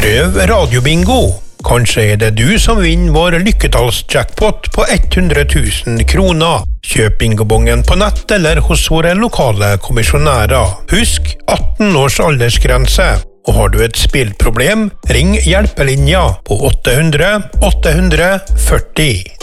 Prøv radiobingo. Kanskje er det du som vinner vår lykketallsjackpot på 100 000 kroner. Kjøp bingobongen på nett eller hos våre lokale kommisjonærer. Husk 18 års aldersgrense. Og har du et spillproblem, ring hjelpelinja på 800 840.